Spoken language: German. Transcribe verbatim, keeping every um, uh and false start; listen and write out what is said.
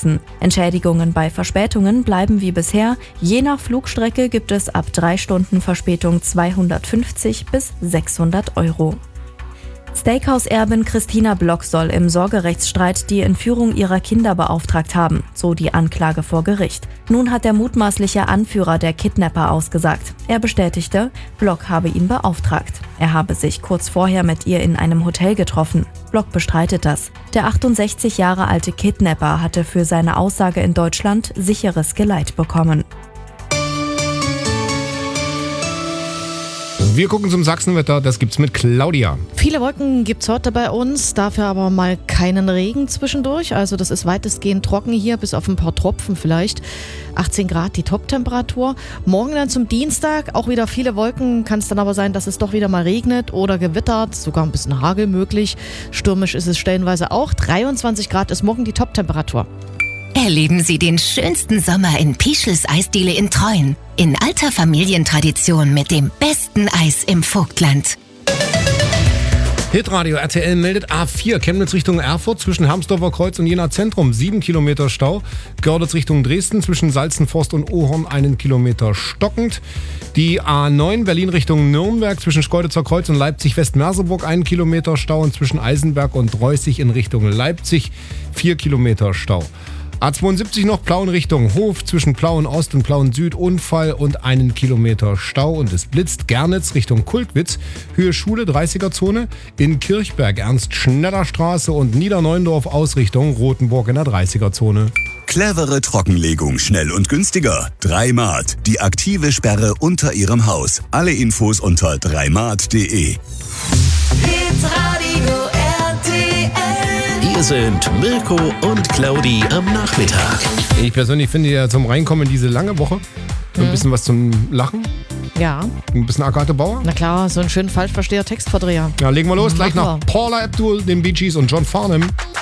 setzen. Entschädigungen bei Verspätungen bleiben wie bisher. Je nach Flugstrecke gibt es ab drei Stunden Verspätung zweihundertfünfzig bis sechshundert Euro. Steakhouse-Erbin Christina Block soll im Sorgerechtsstreit die Entführung ihrer Kinder beauftragt haben, so die Anklage vor Gericht. Nun hat der mutmaßliche Anführer der Kidnapper ausgesagt. Er bestätigte, Block habe ihn beauftragt. Er habe sich kurz vorher mit ihr in einem Hotel getroffen. Block bestreitet das. Der achtundsechzig Jahre alte Kidnapper hatte für seine Aussage in Deutschland sicheres Geleit bekommen. Wir gucken zum Sachsenwetter, das gibt's mit Claudia. Viele Wolken gibt's heute bei uns, dafür aber mal keinen Regen zwischendurch. Also das ist weitestgehend trocken hier, bis auf ein paar Tropfen vielleicht. achtzehn Grad die Toptemperatur. Morgen dann zum Dienstag, auch wieder viele Wolken. Kann es dann aber sein, dass es doch wieder mal regnet oder gewittert, sogar ein bisschen Hagel möglich. Stürmisch ist es stellenweise auch. dreiundzwanzig Grad ist morgen die Toptemperatur. Erleben Sie den schönsten Sommer in Pischels Eisdiele in Treuen. In alter Familientradition mit dem besten Eis im Vogtland. Hitradio R T L meldet A vier, Chemnitz Richtung Erfurt zwischen Hermsdorfer Kreuz und Jena Zentrum, sieben Kilometer Stau. Görlitz Richtung Dresden zwischen Salzenforst und Ohorn, einen Kilometer stockend. Die A neun Berlin Richtung Nürnberg zwischen Schkeuditzer Kreuz und Leipzig-West-Merseburg, einen Kilometer Stau. Und zwischen Eisenberg und Reußig in Richtung Leipzig, vier Kilometer Stau. A zweiundsiebzig noch Plauen Richtung Hof, zwischen Plauen Ost und Plauen Süd Unfall und einen Kilometer Stau und es blitzt. Gernitz Richtung Kultwitz, Höhe Schule dreißiger Zone, in Kirchberg Ernst-Schneller-Straße und Niederneundorf Ausrichtung Rothenburg in der dreißiger Zone. Clevere Trockenlegung, schnell und günstiger. Dreimat, die aktive Sperre unter Ihrem Haus. Alle Infos unter dreimat punkt de. Hier sind Mirko und Claudi am Nachmittag. Ich persönlich finde ja zum Reinkommen diese lange Woche so ein bisschen was zum Lachen. Ja. Ein bisschen Agathe Bauer. Na klar, so ein schön Falschversteher-Textverdreher. Ja, legen wir los. Gleich Machen nach Paula Abdul, den Bee Gees und John Farnham.